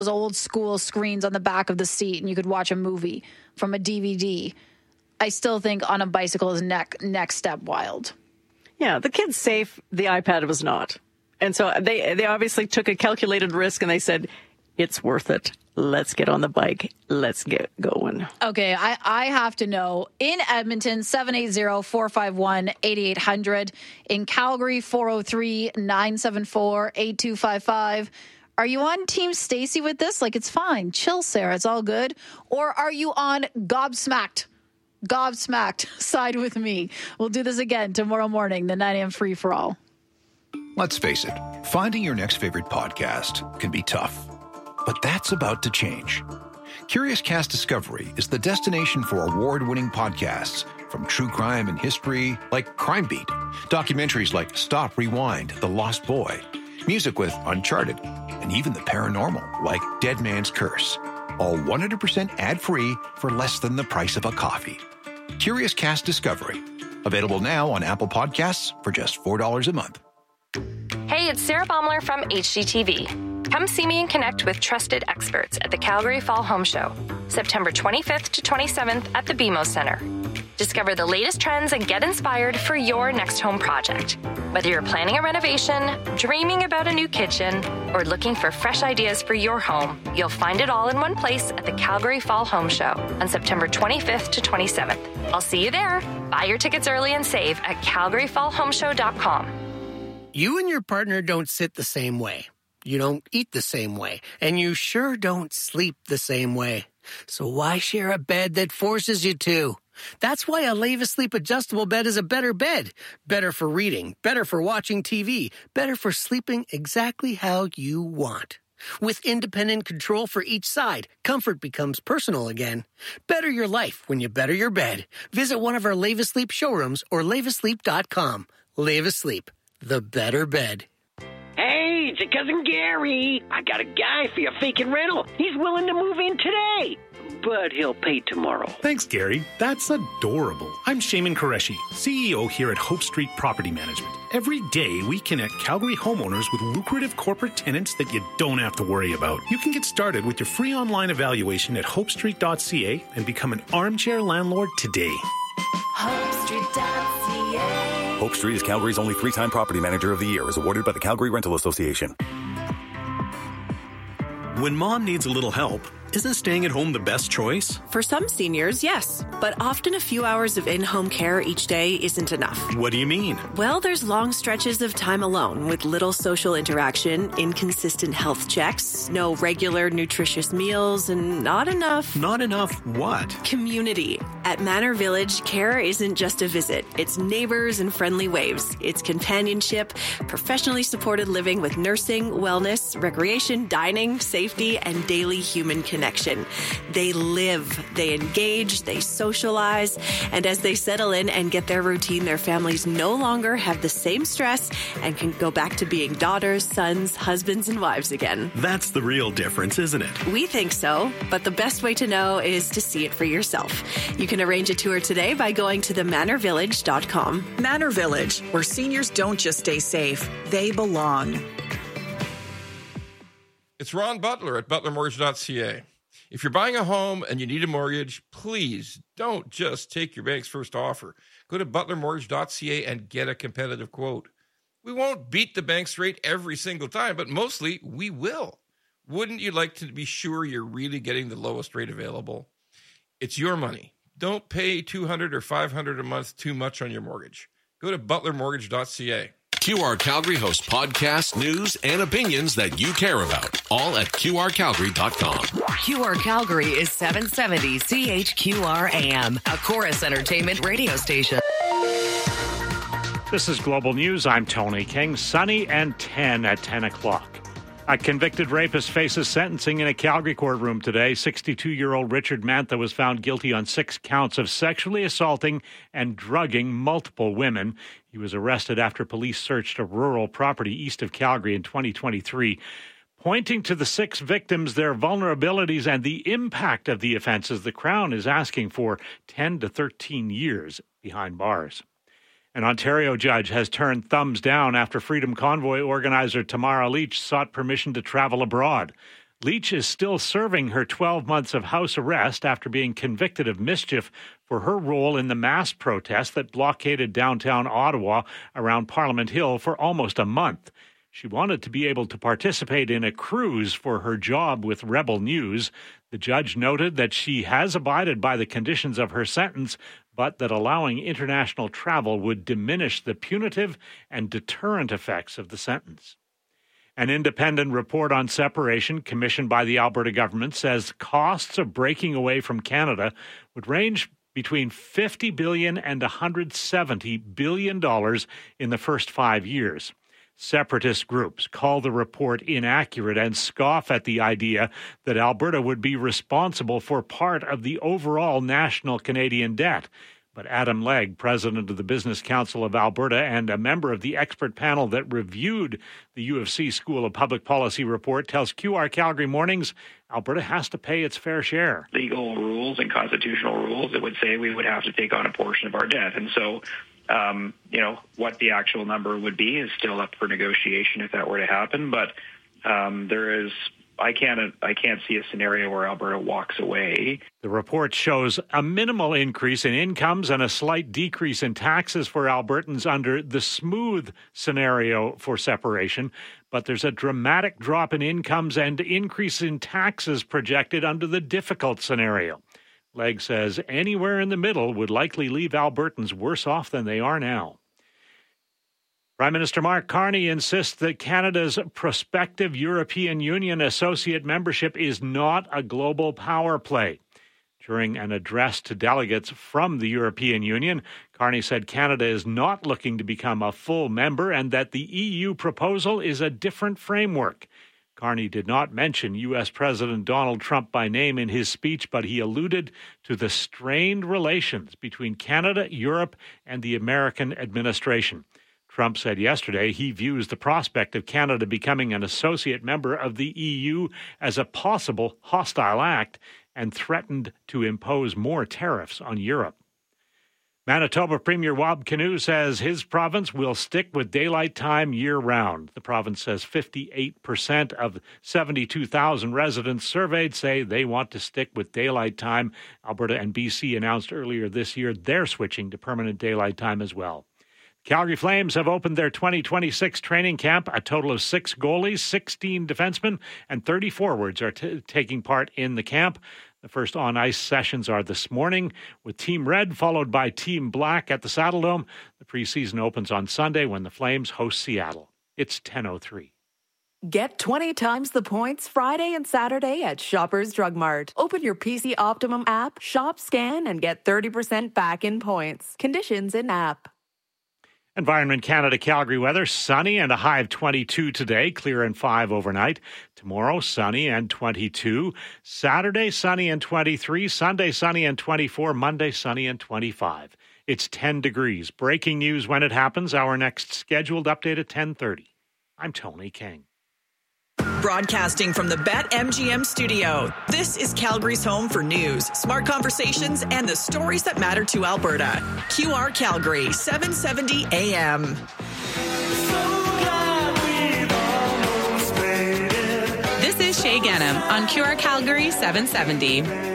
those old school screens on the back of the seat and you could watch a movie from a DVD. I still think on a bicycle is next step wild. Yeah, the kid's safe. The iPad was not. And so they obviously took a calculated risk and they said, it's worth it. Let's get on the bike. Let's get going. Okay, I have to know. In Edmonton, 780-451-8800. In Calgary, 403-974-8255. Are you on Team Stacey with this? Like, it's fine. Chill, Sarah. It's all good. Or are you on gobsmacked side with me? We'll do this again tomorrow morning, the 9 a.m. free for all. Let's face it, finding your next favorite podcast can be tough. But that's about to change. Curious Cast Discovery is the destination for award-winning podcasts, from true crime and history like Crime Beat, documentaries like Stop, Rewind, The Lost Boy, music with Uncharted, and even the paranormal like Dead Man's Curse. All 100% ad-free for less than the price of a coffee. Curious Cast Discovery. Available now on Apple Podcasts for just $4 a month. Hey, it's Sarah Baumler from HGTV. Come see me and connect with trusted experts at the Calgary Fall Home Show, September 25th to 27th at the BMO Center. Discover the latest trends and get inspired for your next home project. Whether you're planning a renovation, dreaming about a new kitchen, or looking for fresh ideas for your home, you'll find it all in one place at the Calgary Fall Home Show on September 25th to 27th. I'll see you there. Buy your tickets early and save at calgaryfallhomeshow.com. You and your partner don't sit the same way. You don't eat the same way. And you sure don't sleep the same way. So why share a bed that forces you to? That's why a Leva Sleep adjustable bed is a better bed. Better for reading, better for watching TV, better for sleeping exactly how you want. With independent control for each side, comfort becomes personal again. Better your life when you better your bed. Visit one of our Leva Sleep showrooms or levasleep.com. Leva Sleep, the better bed. Hey, it's your cousin Gary. I got a guy for your vacant rental. He's willing to move in today, but he'll pay tomorrow. Thanks, Gary. That's adorable. I'm Shaman Qureshi, CEO here at Hope Street Property Management. Every day, we connect Calgary homeowners with lucrative corporate tenants that you don't have to worry about. You can get started with your free online evaluation at hopestreet.ca and become an armchair landlord today. HopeStreet.ca. Hope Street is Calgary's only 3-time Property Manager of the Year, is awarded by the Calgary Rental Association. When mom needs a little help, isn't staying at home the best choice? For some seniors, yes. But often a few hours of in-home care each day isn't enough. What do you mean? Well, there's long stretches of time alone with little social interaction, inconsistent health checks, no regular nutritious meals, and not enough... Not enough what? Community. At Manor Village, care isn't just a visit. It's neighbors and friendly waves. It's companionship, professionally supported living with nursing, wellness, recreation, dining, safety, and daily human connection. They live, they engage, they socialize, and as they settle in and get their routine, their families no longer have the same stress and can go back to being daughters, sons, husbands, and wives again. That's the real difference, isn't it? We think so, but the best way to know is to see it for yourself. You can arrange a tour today by going to themanorvillage.com. Manor Village, where seniors don't just stay safe, they belong. It's Ron Butler at butlermortgage.ca. If you're buying a home and you need a mortgage, please don't just take your bank's first offer. Go to butlermortgage.ca and get a competitive quote. We won't beat the bank's rate every single time, but mostly we will. Wouldn't you like to be sure you're really getting the lowest rate available? It's your money. Don't pay $200 or $500 a month too much on your mortgage. Go to butlermortgage.ca. QR Calgary hosts podcasts, news, and opinions that you care about. All at QRCalgary.com. QR Calgary is 770 CHQR AM, a Chorus Entertainment radio station. This is Global News. I'm Tony King. Sunny and 10 at 10 o'clock. A convicted rapist faces sentencing in a Calgary courtroom today. 62-year-old Richard Mantha was found guilty on 6 counts of sexually assaulting and drugging multiple women. He was arrested after police searched a rural property east of Calgary in 2023. Pointing to the 6 victims, their vulnerabilities, and the impact of the offenses, the Crown is asking for 10 to 13 years behind bars. An Ontario judge has turned thumbs down after Freedom Convoy organizer Tamara Leach sought permission to travel abroad. Leach is still serving her 12 months of house arrest after being convicted of mischief for her role in the mass protest that blockaded downtown Ottawa around Parliament Hill for almost a month. She wanted to be able to participate in a cruise for her job with Rebel News. The judge noted that she has abided by the conditions of her sentence, but that allowing international travel would diminish the punitive and deterrent effects of the sentence. An independent report on separation commissioned by the Alberta government says costs of breaking away from Canada would range between $50 billion and $170 billion in the first 5 years. Separatist groups call the report inaccurate and scoff at the idea that Alberta would be responsible for part of the overall national Canadian debt. But Adam Legg, president of the Business Council of Alberta and a member of the expert panel that reviewed the U of C School of Public Policy report, tells QR Calgary Mornings Alberta has to pay its fair share. Legal rules and constitutional rules that would say we would have to take on a portion of our debt. And so, what the actual number would be is still up for negotiation if that were to happen. But I can't see a scenario where Alberta walks away. The report shows a minimal increase in incomes and a slight decrease in taxes for Albertans under the smooth scenario for separation, but there's a dramatic drop in incomes and increase in taxes projected under the difficult scenario. Legg says anywhere in the middle would likely leave Albertans worse off than they are now. Prime Minister Mark Carney insists that Canada's prospective European Union associate membership is not a global power play. During an address to delegates from the European Union, Carney said Canada is not looking to become a full member and that the EU proposal is a different framework. Carney did not mention U.S. President Donald Trump by name in his speech, but he alluded to the strained relations between Canada, Europe, and the American administration. Trump said yesterday he views the prospect of Canada becoming an associate member of the EU as a possible hostile act and threatened to impose more tariffs on Europe. Manitoba Premier Wab Kinew says his province will stick with daylight time year-round. The province says 58% of 72,000 residents surveyed say they want to stick with daylight time. Alberta and BC announced earlier this year they're switching to permanent daylight time as well. Calgary Flames have opened their 2026 training camp. A total of 6 goalies, 16 defensemen, and 30 forwards are taking part in the camp. The first on-ice sessions are this morning, with Team Red followed by Team Black at the Saddledome. The preseason opens on Sunday when the Flames host Seattle. It's 10:03. Get 20 times the points Friday and Saturday at Shoppers Drug Mart. Open your PC Optimum app, shop, scan, and get 30% back in points. Conditions in app. Environment Canada Calgary weather, sunny and a high of 22 today, clear and 5 overnight. Tomorrow, sunny and 22. Saturday, sunny and 23. Sunday, sunny and 24. Monday, sunny and 25. It's 10 degrees. Breaking news when it happens. Our next scheduled update at 10:30. I'm Tony King. Broadcasting from the BetMGM studio, this is Calgary's home for news, smart conversations, and the stories that matter to Alberta. QR Calgary, 770 AM. This is Shay Ghanem on QR Calgary 770.